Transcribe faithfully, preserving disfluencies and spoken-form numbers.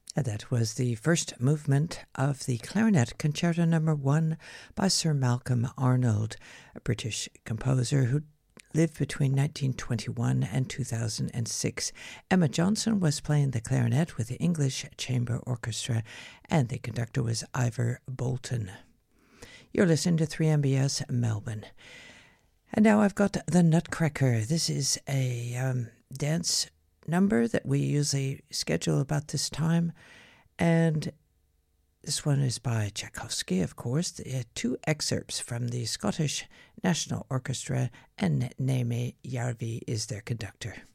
And that was the first movement of the Clarinet Concerto Number One by Sir Malcolm Arnold, a British composer who lived between nineteen twenty-one and two thousand six. Emma Johnson was playing the clarinet with the English Chamber Orchestra, and the conductor was Ivor Bolton. You're listening to three M B S Melbourne. And now I've got the Nutcracker. This is a um, dance number that we usually schedule about this time, and this one is by Tchaikovsky, of course. Uh, two excerpts from the Scottish National Orchestra, and Naomi Jarvi is their conductor.